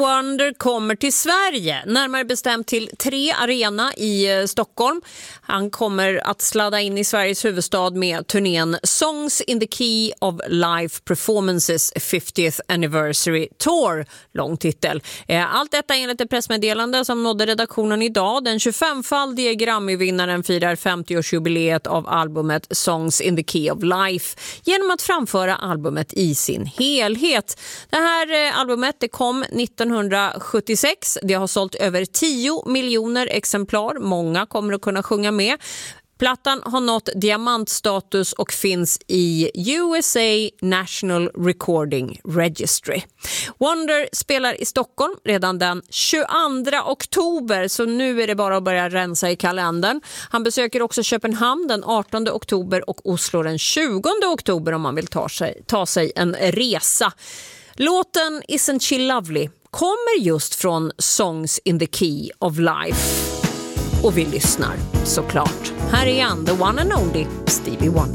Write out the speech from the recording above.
Wonder kommer till Sverige, närmare bestämt till 3 Arena i Stockholm. Han kommer att sladda in i Sveriges huvudstad med turnén Songs in the Key of Life Performances 50th Anniversary Tour, lång titel. Allt detta enligt ett pressmeddelande som nådde redaktionen idag. Den 25-faldige Grammy-vinnaren firar 50-årsjubileet av albumet Songs in the Key of Life genom att framföra albumet i sin helhet. Det här albumet det kom 1976. Det har sålt över 10 miljoner exemplar. Många kommer att kunna sjunga med. Plattan har nått diamantstatus och finns i USA National Recording Registry. Wonder spelar i Stockholm redan den 22 oktober, så nu är det bara att börja rensa i kalendern. Han besöker också Köpenhamn den 18 oktober och Oslo den 20 oktober om man vill ta sig en resa. Låten Isn't She Lovely kommer just från Songs in the Key of Life. Och vi lyssnar såklart. Här är han, the one and only Stevie Wonder.